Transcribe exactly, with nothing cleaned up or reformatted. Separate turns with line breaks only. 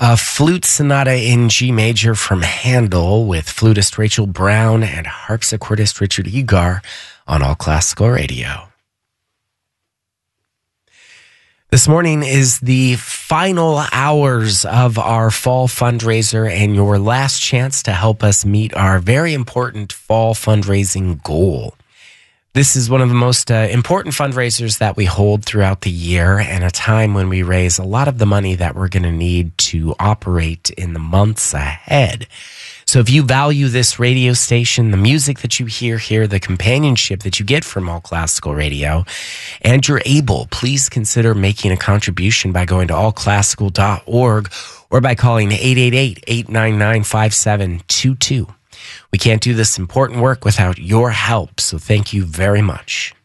A flute sonata in G major from Handel with flutist Rachel Brown and harpsichordist Richard Egar on All Classical Radio. This morning is the final hours of our fall fundraiser and your last chance to help us meet our very important fall fundraising goal. This is one of the most uh, important fundraisers that we hold throughout the year, and a time when we raise a lot of the money that we're going to need to operate in the months ahead. So if you value this radio station, the music that you hear here, the companionship that you get from All Classical Radio, and you're able, please consider making a contribution by going to all classical dot org or by calling eight eight eight, eight nine nine, five seven two two. We can't do this important work without your help, so thank you very much.